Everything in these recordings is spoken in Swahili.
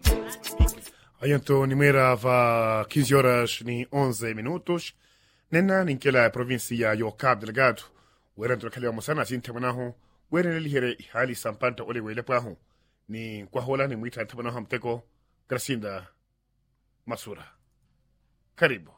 Ayanto nimera va 15 horas ni 11 minutos. Nena ninkela provincia yo Cabo Delgado. Wera ntokalewa musana sintemanaho. Wera nelihere hali sampanta ole wele paho. Ni kwa hola ni mwita temanaho mteko Gracinda Masura. Karibu.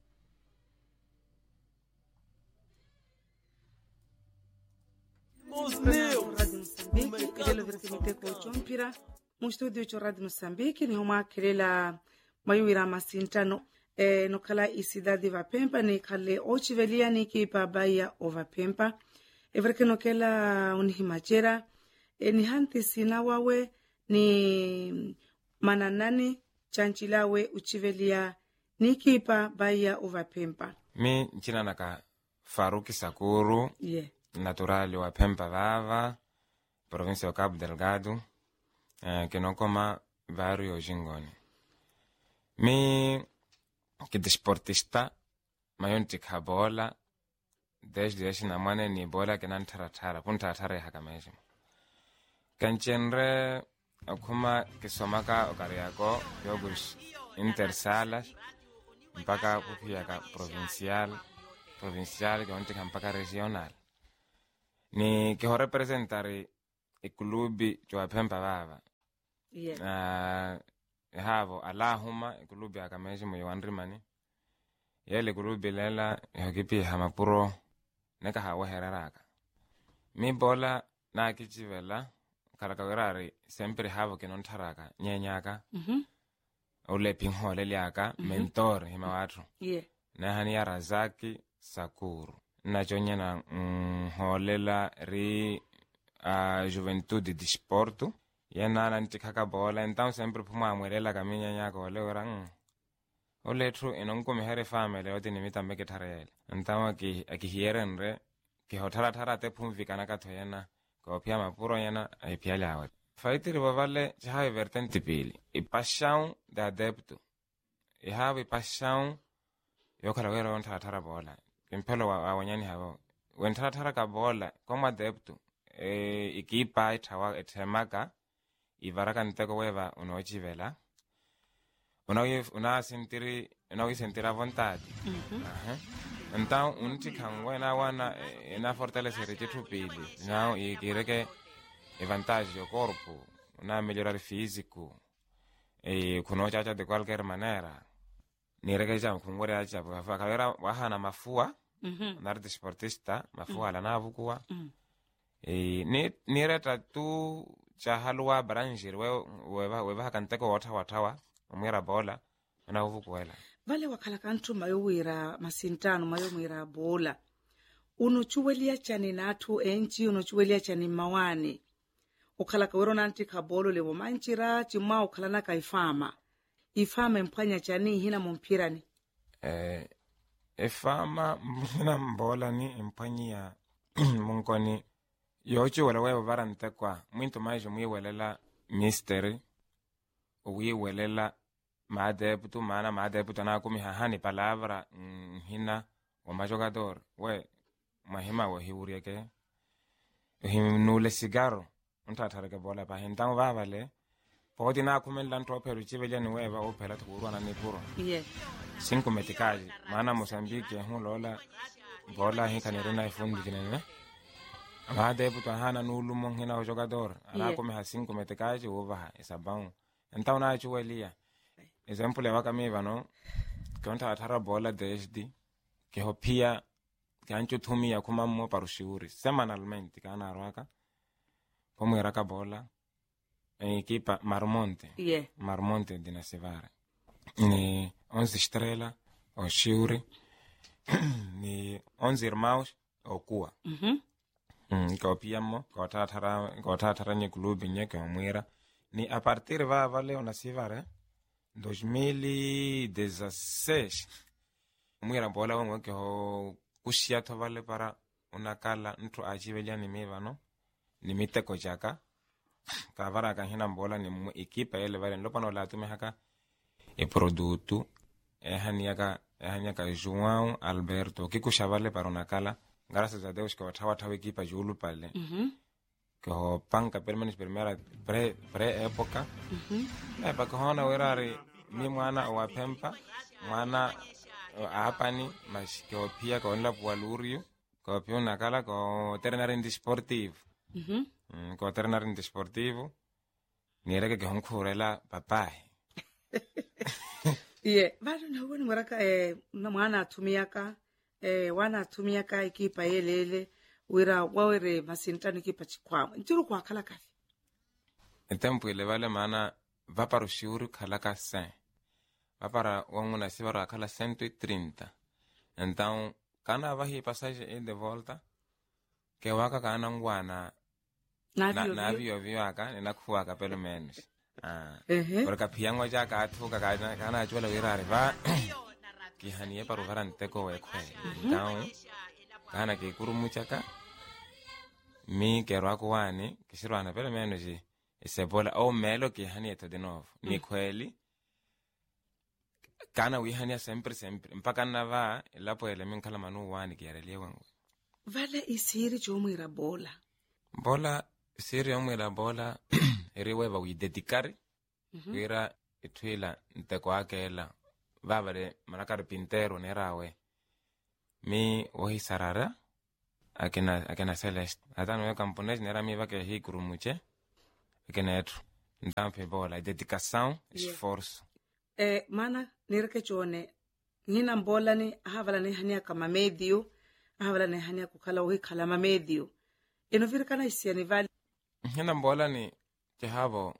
Mu studio cho Radio Moçambique ni homa kelela mayuira masintano no kala isidade va pempa ni kale ochivelia ni kipa baya ova pempa everke no kela unhimachera ni hanti sina wawe ni mananani chanchilawe uchivelia ni kipa baya ova pempa mi nchina naka Faruki Sakuru naturali wa Pempa Vava provincia de Cabo Delgado que não coma vários jingoni. Mi que desportista mayontik ha bola desde esse na mane ni bola que nan taratara punta taratara haka mesmo. Kanchenre akuma que somaka okariako jogos intersalas mpaka kupiaka provincial que ontik mpaka regional. Ni que ho representare i clubi jo Pempa Vava. Havo alahuma i clubi akameshi mo yandrimani. Yele clubi lela yokipi hamapuro neka hawa heraraka. Mi bola na kichivela karakawirari sempre havo ke non taraka nyenyaka. Ule pinho leliaka mentor hima watu. Na hania Razaki Sakuru. Na chonyena holela ri Juventude de Desporto. Yena nantikaka bola então sempre puma amwelela kaminya nyako ole orang. Ole tru enonko mehere family oti nimita mbeke tarele. Então akihirenre ki hotara te pumvika nakathoyena ko pia mapuro yena aipiale awat. Faitiri bavale chaha vertente pili. I paixão de adepto. I have paixão yokala wera ontara bola. Impelo wa wanyani habo. Wentara ka bola como adepto. Ikipa itawa etemaka ivaraka nteko weva unochivela una sentira vontade. Então untikangwe na wana na fortalecer titupili não ikireke vantagem o corpo una melhorar físico kunochacha de qualquer maneira nireke jam kungore acha fakawera wahana mafua nar desportista mafua la navukua ni reta tu chahalwa branjir weva kanteko watawa umira bola na uvukwela vale wakala kantu mayowira masintano mayomira bola unochuwelia chani natu enchi unochuwelia chani mawane ukala kawero nanti kabolo lewo manchira chima ukala na kaifama impanya chani hina mumpirani ifama hina mbola ni impanya munkoni yochi wala wewe varante kwa mwinto majo mwiwelela misteri uwiwelela maadeptu maana maadeptu na kumi hahani palavra hina wa majogador we mahima wa hiurieke himnule sigaro untatareke bola pa hintang vavale podi na kumela ntopero chivelia ni weva opela tukurwana ni puro 5 metikaji maana Mozambique hulola bola hikanirena ifundi kinene Maadepto hana nulumo hina o jogador. Ala come ha 5 metekaji over isabão. Então na chuelia. Exemplo waka miva no. Que onta atara bola desde que hopia que ancho tumia kuma mo parushiuri semanalmente kana arwaka. Como iraka bola equipa Marmonte. Marmonte de Nasivara. Ni 11 estrela o shiuri. Ni 11 irmãos o Kua. Copiamo, cotatara nye clube nye que muera. Ni a partir va vale una sivare 2016. Muera bola wango que ho kushiato vale para una kala ntro ajivelia ni meva no. Ni miteko jaka. Kavara ka hina bola ni equipa ele vale lopa no la tume haka e produto haniaka João Alberto que kushavale para una kala. Graças a Deus que eu tava equipa julu pale. que ho panca pelo menos primera pré-época. Pa que hona werari mi mwana wa pempa mwana apani mas que o pia con la pualurio que pia una cala con terrenare desportivo. Con terrenare desportivo ni era que hon kurela papai. Bado na wani waraka na mwana atumiaka wana atumiaka ikipa yelele wira wawere masintano ikipa chikwamo nturu kwa kala kafi Tempo ile vale mana va para o shuru kalaka 100 va para wanguna se para kala 130 então kana va hi passagem de volta que waka kana ngwana na vio aka na kufuaka pelo menos porque piangwa ja ka thuka kana chola wirare va ki hanie para varante ko ekwe então kana ke kurumuchaka mi ke rwako wane ke shirwana pelo menos Sebola o melo que hania de novo. Ni kweli. Kana wi hania sempre. Mpaka nava la po ele minkala manu wani ki arele wangu. Vala isiri chomwira bola. Bola siri omwira bola eriwe ba wi dedicare. Wira etwila nteko akela. Vavare manakar pintero nerawe. Mi ohi sarara akena Celeste. Atano ya camponês nera mi va que hi kurumuche. Kenetro ndampe bola dedicação esforço mana nirke chone nina mbola ni havala ni hania kama medio havala ni hania kukala uhi kala ma medio eno kana isia ni vale nina mbola ni tehavo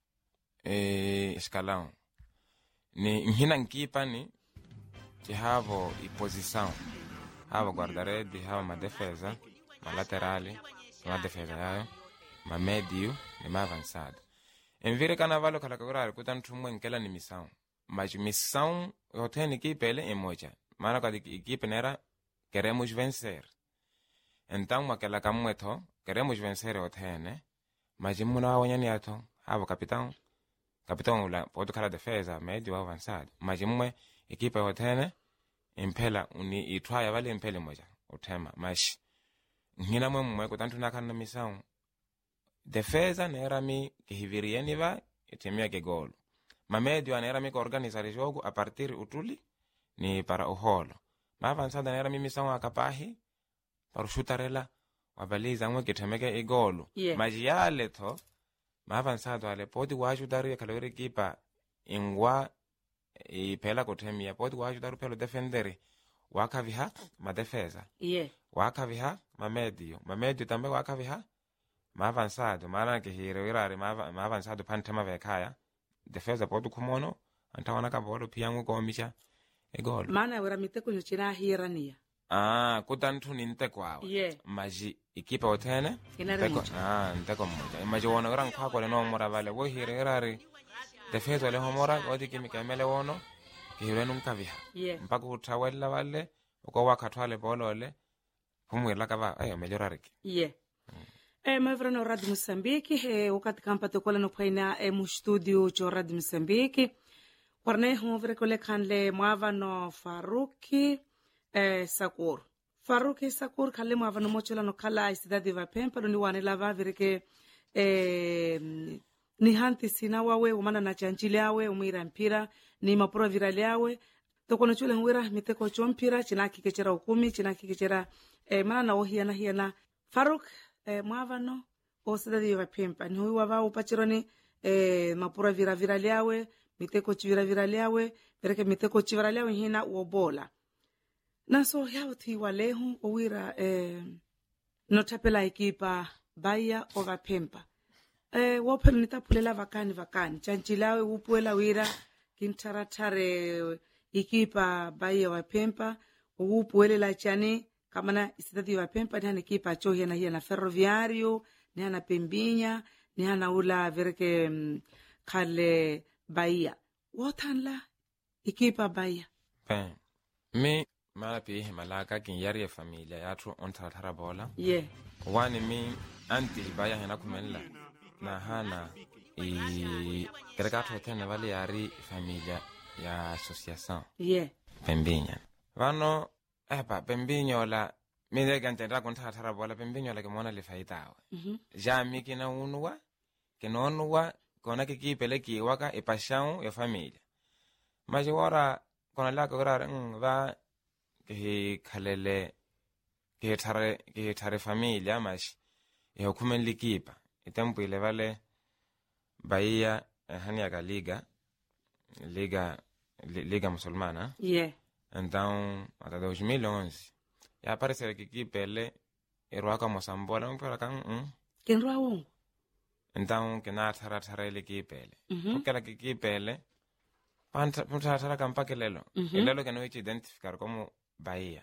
escalão ni nina nkipa ni tehavo e posição hava guarda-rede hava ma defesa ma laterali ma defesa yayo ma medio ni ma avançado. Envire canavalo calacurare kutantu mwenkela ni missão. Mas missão eu tenho equipe ele é moja. Mana kwa equipe nera queremos vencer. Então aquela camueto queremos vencer o tene. Mas muna wanyani ato hava capitão la pode kala defesa medio avançado. Mas mwe equipe o tene impela uni itwaya vale impele moja o tema. Mas ngina mwe kutantu nakana missão defesa nera mi que hivirieni va etemia que gol. Ma medio nera mi que organizar o jogo a partir utuli ni para o holo. Ma avançada nera mi missão a capahi para chutarela a baliza mwe que temeke e golo. Mas ya leto ma avançado ale pode o ajudar a calor equipa ingwa e pela cotemia pode o ajudar pelo defender. Waka viha ma defesa. Waka viha ma medio também waka viha ma avançado mana que hirewirare ma avançado pantema vekaya defesa pode kumono antawana ka bolo piangu ko misha e gol mana wera miteko nyochina hirania kutantu ni nteko awa maji ekipa otene nteko nteko mmoja maji wona ran kwa ko le no mora vale wo hirewirare defesa le homora odi kimika mele wono hirenu mkaviha mpaka utawela vale uko wakatwale bolo le pumwela kava ayo majorariki mavrano Radio Moçambique wakati kampa tokola no paina mu studio cho Radio Moçambique warne hovre kole kanle mwavano Faruki Sakur kale mwavano mochola no kala isidadi va pempa ni wane lava vireke ni hanti sina wawe umana na chanchile awe umira mpira ni mapura virale awe tokono chule nwira miteko chompira chinaki kechera 10 chinaki kechera mana na hiana Faruk mwavano osidadi va pempa ni huwa va upachironi mapura vira liawe miteko chivira liawe pereke miteko chivira liawe hina uobola naso yao tiwa lehu uwira notapela ekipa Bahia ova pempa wopelo nitapulela vakani chanchilawe upuela wira kintaratare ekipa Bahia wa pempa upuelela chani kamana isidadi wa pempa ni hana ekipa cho hiana ferroviario ni hana Pembinya ni hana ula vereke kale Bahia wotanla ekipa Bahia mi mala pi malaka kin yari familia yatro on taratara bola wani mi anti Bahia hana kumela na hana kerekato tena vale yari familia ya associação Pembinya vano Pembinya ola Mide gantera kon thara bola pembinyo la ke mona le faitawa. Jami ke na unwa, ke nonwa kona ke kipele ki waka e paixão e família. Mas agora kona la ko ra va ke khalele ke thare família mas e hukumen likipa. E tempo ile vale Bahia hania ga liga musulmana. Yeah. Então, até 2011 ya aparece que kipele e roaka mosambola mpela kan Ken roa wongo. Então que na thara ile kipele porque que kipele panta thara kampakelelo elelo que no identificar como Bahia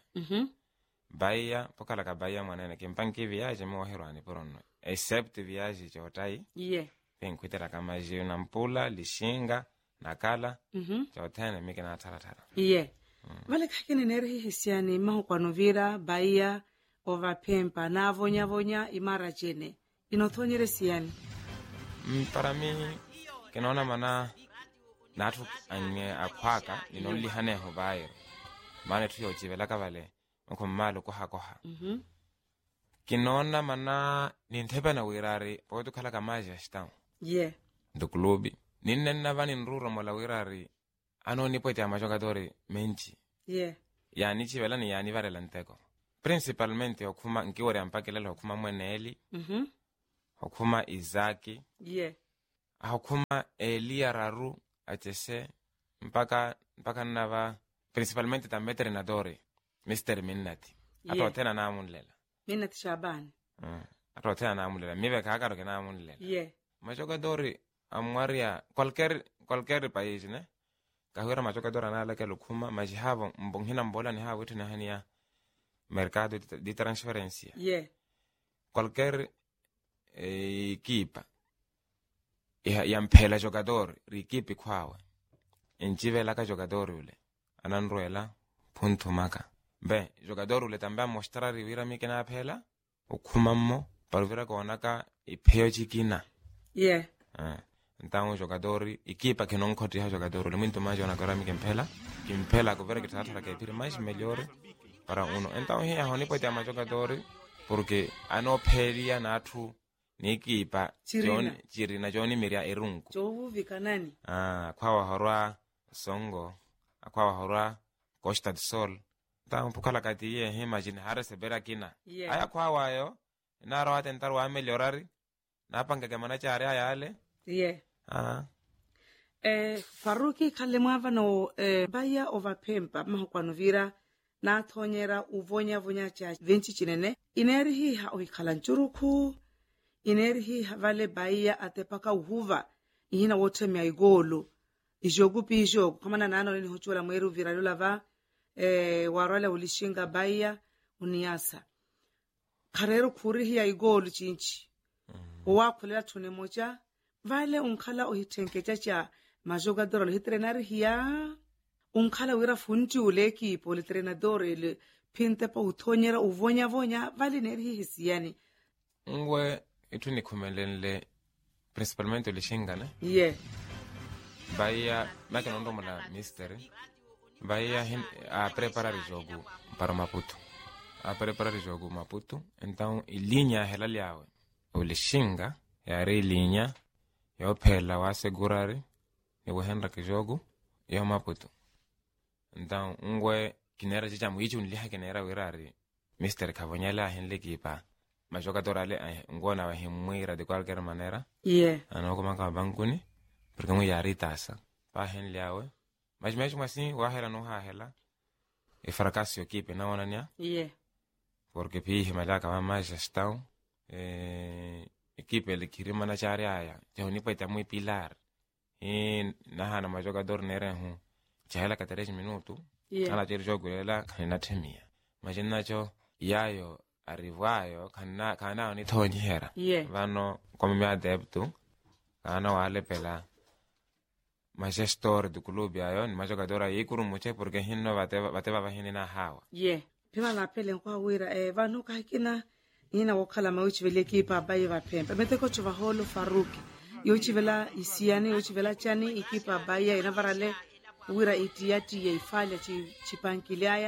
Bahia porque la Bahia manene que mpanki viaje mo herani poronno except viaje chotai Yeah. penkwitera kama jina mpula lishinga nakala chotene mike na thara Yeah. Vale kakene nere hisiani maho kwa Novira, Bahia, Ovapempa, na vonya imara jene. Inothonyere siani. Para mí, que no mana natu anye akwaka, inonli hane hobayo. Mane tuyo chivela kavale, mkumalo koha. Kinona mana nintepa na wirari, poetu kala kamaji ashtao. Yeah. Do klubi. Ninenna vani nruro mola wirari, ano nipo iti amajogadori menchi. Yeah. Yani chivela ni yani vare lanteko. Principalmente hokuma nkiwari ampakelelo hokuma mweneli. Hokuma Izaki. Yeah. Hokuma Elia Raru atese mpaka nava principalmente tambe trenadori Mr. Minnati. Yeah. Ato tena namunlela. Minnati Shabani. Ato tena namunlela. Mive kakaro ke namunlela. Yeah. Majogadori amwaria cualquier país ne. Kahura majogadori anala ke lukuma majihavo mbonghina mbola ni hawo tu hania mercado de transferencia. Yeah. Cualquier equipa yampela jogador rikipi kwawe enjivela ka jogador ule ananruela punto maka be jogador ule tambia mostrar rivira mikena phela ukhumammo parvira kona ka ipheo chikina. Yeah. Então jogador equipa que não conta jogador ule muito mais ona kora kimpela ko vera que trata que pire mais melhor para uno. Então here honi pode ama jogador porque anopelia natu nikipa Chirina Johnny Miria Erungu. Jovu vikanani. Kwa horwa Songo, kwa horwa Costa do Sol. Ta mpukala kati ye imagine harese bera kina. Yeah. Aya kwa wayo na ro atentar wa melhorari. Na panga ke mana chare aya ale. Yeah. Faruki kalemwava no Bahia Ovapempa maho kwa Novira na thonyera uvonya cha venchi chinene ineri hi ha oikhala nchuruku ineri hi vale Bahia atepaka uhuva ihina wote mya igolo ijogu pijogu kama na nano ni hochula mweru viralula va warwala ulishinga Bahia uniasa karero kuri hi ya igolo chinchi uwakulela tune moja vale unkhala ohitenkecha cha majogadoro hitrenari hiya unkhala wira funti uleki po litrenador ile pinte pa uthonyera uvonya vale neri hisiani ngwe itu ni kumelenle principalmente lishinga ne. Yeah. Bahia make nondo mala mystery Bahia a preparar jogo para Maputo. A preparar jogo Maputo então ilinha helaliawe ulishinga ya linha yo phela wa segurari yo henra ke jogo yo Maputo. Então ngwe kinera chicha muichi unliha kinera wirari Mr. Cavonyela henle kipa majogador ale ngona wa himwira de qualquer manera. Yeah. Ano kuma ka bankuni porque mu yari tasa pa henle awe mas mesmo assim wa hela no ha hela e fracasso equipe na onania. Yeah. Porque pi malaka wa mais gestão equipe ele kirima na chari aya joni paita mu pilar na hana majogador nere hu chahela ka 3 minutos. Yeah. Ala jeri jogo ela kana temia majina cho yayo arrivayo kana ni thonyera. Yeah. Vano come mi adepto kana wale pela gestor do clube ayo ni majogadora yikuru muche porque hinno bateva hinina hawa. Yeah. Pima la pele kwa wira vano kahikina ina wakala mauchi vele kipa Bahia Ovapempa meteko chova holo Faruki yochi vela isiani yochi vela chani ikipa Bahia inavarale wira itiati ya ifalya chipankiliaya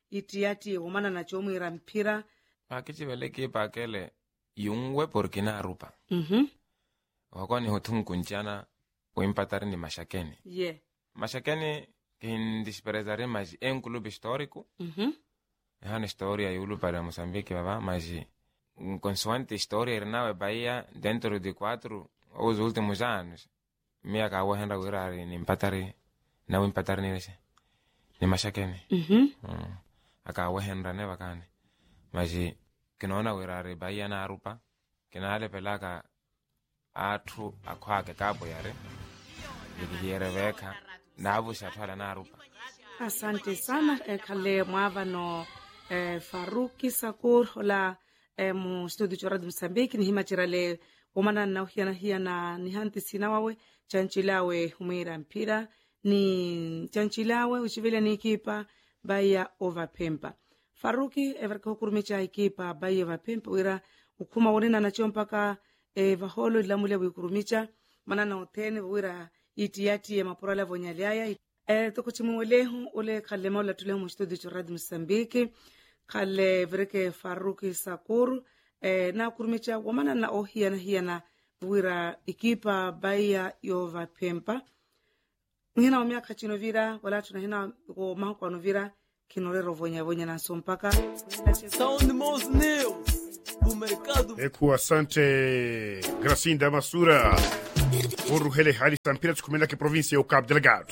itiyati humana na chomwira mpira pakicivela ekipa akele yungwe Burkina Rupa wakoni hutunkunchana uimpatari ni Mashakeni Mashakeni kindisperezare maji clube histórico hana historia yulu para Moçambique baba maji consoante historia irnawe Bahia dentro de 4 os últimos anos mia ka wahenda wirari ni mpatari na wimpatari ni Mashakeni aka wahenda ne bakani maji kinaona wirari Bahia na Rupa kinale pelaka atu akwake kabo yare likihiereveka ndavu shatwala na Rupa. Asante sana kale mwavano Faruki Sakur hola mu studio cha Radio Msambiki ni himachirale umana na hiana ni hanti sinawawe chanchilawe humira mpira ni chanchilawe uchivile ni ekipa Bahia Ovapempa. Faruki everka hukurumicha ekipa Bahia Ovapempa wira ukuma wonena na chompaka vaholo lamule wikurumicha mana na otene wira itiyati ya mapurala vonyaliaya toko chimwelehu ule kale maula tulehu mu studio cha Radio Msambiki kale vreke Faruki Sakur na kurumicha wamana na hiana wira ekipa Bahia Ovapempa ngina wamia kachino vira wala tunahina ko mahko vira kinorero vonya na sompaka Sound Most News o mercado asante Gracinda Masura Urruhele hali sampira tukumela ke província ya Cabo Delgado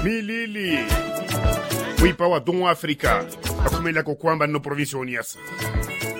Milili Wipa wa Dom África akumela ko kwamba no província Oniasa